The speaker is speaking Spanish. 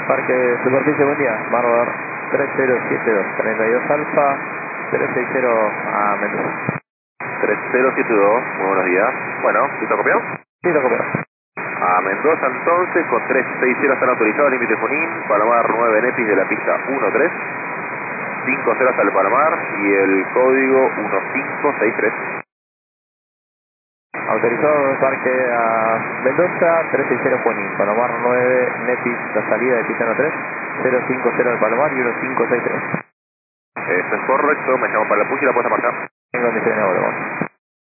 Parque Superficie, buen día. Bárbaro 3072, 32 Alfa, 060 a Mendoza. 3072, muy buenos días. Bueno, ¿listo copiado? Sí, lo copio. A Mendoza entonces, con 360 están autorizados, límite Junín, Palomar 9 Nepis de la pista 13, 50 hasta el Palomar y el código 1563. Autorizado parque a Mendoza, 360 Junín, Palomar 9, Nepis, la salida de pista 13, 050 al Palomar y 1563. Eso es correcto, me llamo para la push y la puesta a marcar. En condiciones de vuelo.